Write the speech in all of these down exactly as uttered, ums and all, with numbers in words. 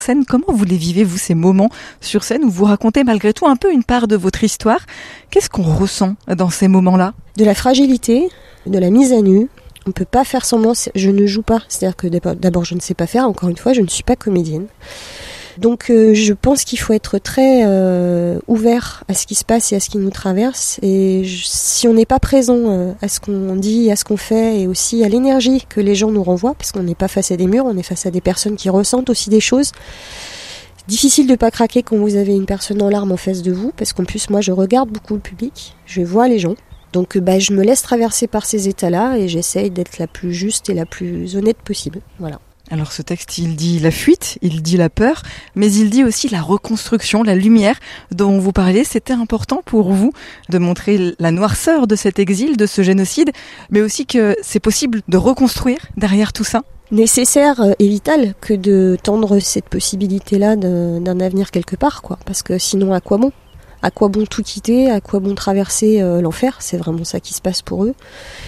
Scène, comment vous les vivez, vous, ces moments sur scène où vous racontez malgré tout un peu une part de votre histoire? Qu'est-ce qu'on ressent dans ces moments-là? De la fragilité, de la mise à nu. On ne peut pas faire semblant, je ne joue pas. C'est-à-dire que d'abord, je ne sais pas faire, encore une fois, je ne suis pas comédienne. Donc euh, je pense qu'il faut être très euh, ouvert à ce qui se passe et à ce qui nous traverse. Et je, si on n'est pas présent euh, à ce qu'on dit, à ce qu'on fait, et aussi à l'énergie que les gens nous renvoient, parce qu'on n'est pas face à des murs, on est face à des personnes qui ressentent aussi des choses. Difficile de ne pas craquer quand vous avez une personne en larmes en face de vous, parce qu'en plus moi je regarde beaucoup le public, je vois les gens. Donc bah, je me laisse traverser par ces états-là et j'essaye d'être la plus juste et la plus honnête possible. Voilà. Alors ce texte, il dit la fuite, il dit la peur, mais il dit aussi la reconstruction, la lumière dont vous parlez. C'était important pour vous de montrer la noirceur de cet exil, de ce génocide, mais aussi que c'est possible de reconstruire derrière tout ça. Nécessaire et vital que de tendre cette possibilité-là d'un, d'un avenir quelque part, quoi. Parce que sinon, à quoi bon ? À quoi bon tout quitter ? À quoi bon traverser euh, l'enfer ? C'est vraiment ça qui se passe pour eux.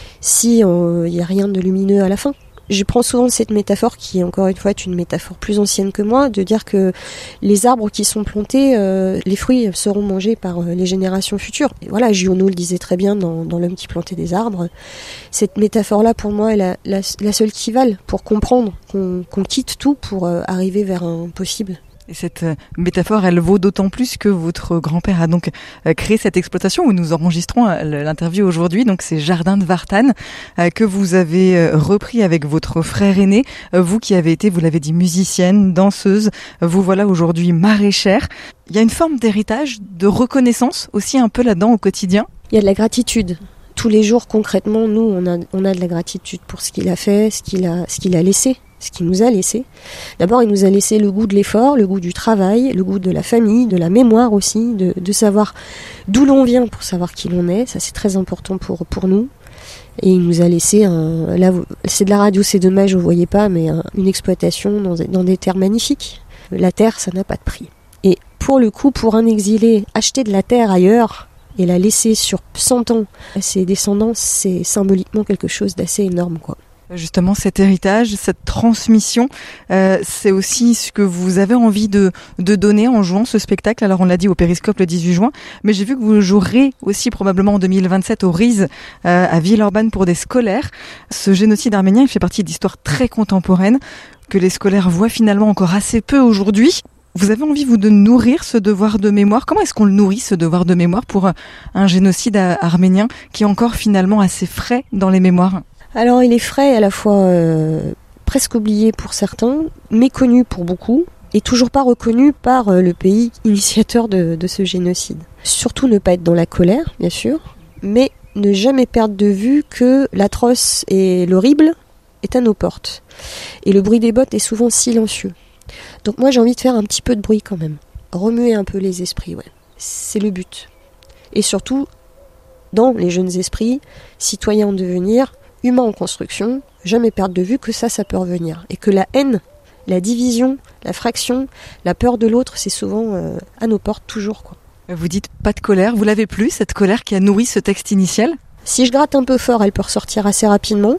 Si il euh, n'y a rien de lumineux à la fin. Je prends souvent cette métaphore qui, encore une fois, est une métaphore plus ancienne que moi, de dire que les arbres qui sont plantés, euh, les fruits seront mangés par euh, les générations futures. Et voilà, Giono le disait très bien dans, dans L'homme qui plantait des arbres. Cette métaphore-là, pour moi, est la, la, la seule qui vale pour comprendre qu'on, qu'on quitte tout pour euh, arriver vers un possible. Et cette métaphore, elle vaut d'autant plus que votre grand-père a donc créé cette exploitation où nous enregistrons l'interview aujourd'hui. Donc c'est Jardin de Vartan que vous avez repris avec votre frère aîné. Vous qui avez été, vous l'avez dit, musicienne, danseuse, vous voilà aujourd'hui maraîchère. Il y a une forme d'héritage, de reconnaissance aussi un peu là-dedans au quotidien. Il y a de la gratitude. Tous les jours, concrètement, nous, on a, on a de la gratitude pour ce qu'il a fait, ce qu'il a, ce qu'il a laissé. Ce qu'il nous a laissé. D'abord, il nous a laissé le goût de l'effort, le goût du travail, le goût de la famille, de la mémoire aussi, de, de savoir d'où l'on vient pour savoir qui l'on est. Ça, c'est très important pour, pour nous. Et il nous a laissé, un, là, c'est de la radio, c'est dommage, vous voyez pas, mais un, une exploitation dans, dans des terres magnifiques. La terre, ça n'a pas de prix. Et pour le coup, pour un exilé, acheter de la terre ailleurs et la laisser sur cent ans à ses descendants, c'est symboliquement quelque chose d'assez énorme, quoi. Justement, cet héritage, cette transmission, euh, c'est aussi ce que vous avez envie de, de donner en jouant ce spectacle. Alors, on l'a dit au Périscope le dix-huit juin, mais j'ai vu que vous jouerez aussi probablement en deux mille vingt-sept au Riz, euh, à Villeurbanne pour des scolaires. Ce génocide arménien, il fait partie d'histoires très contemporaines que les scolaires voient finalement encore assez peu aujourd'hui. Vous avez envie, vous, de nourrir ce devoir de mémoire. Comment est-ce qu'on le nourrit, ce devoir de mémoire, pour un génocide arménien qui est encore finalement assez frais dans les mémoires ? Alors il est frais, à la fois euh, presque oublié pour certains, méconnu pour beaucoup, et toujours pas reconnu par euh, le pays initiateur de, de ce génocide. Surtout ne pas être dans la colère, bien sûr, mais ne jamais perdre de vue que l'atroce et l'horrible est à nos portes. Et le bruit des bottes est souvent silencieux. Donc moi j'ai envie de faire un petit peu de bruit quand même. Remuer un peu les esprits, ouais. C'est le but. Et surtout, dans les jeunes esprits, citoyens en devenir, humain en construction, jamais perdre de vue que ça, ça peut revenir. Et que la haine, la division, la fraction, la peur de l'autre, c'est souvent euh, à nos portes, toujours, quoi. Vous dites pas de colère, vous l'avez plus, cette colère qui a nourri ce texte initial ? Si je gratte un peu fort, elle peut ressortir assez rapidement.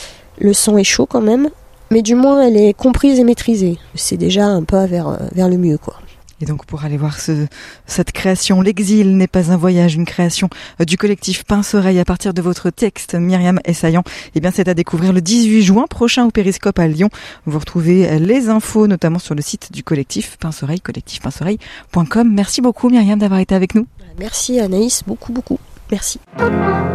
Le sang est chaud quand même, mais du moins elle est comprise et maîtrisée. C'est déjà un pas vers, vers le mieux, quoi. Et donc pour aller voir ce, cette création, L'exil n'est pas un voyage, une création du collectif Pince-Oreille à partir de votre texte, Myriam Essayan, eh bien c'est à découvrir le dix-huit juin prochain au Périscope à Lyon. Vous retrouvez les infos notamment sur le site du collectif Pince-Oreille, collectif pince oreille point com. Merci beaucoup Myriam d'avoir été avec nous. Merci Anaïs, beaucoup beaucoup. Merci.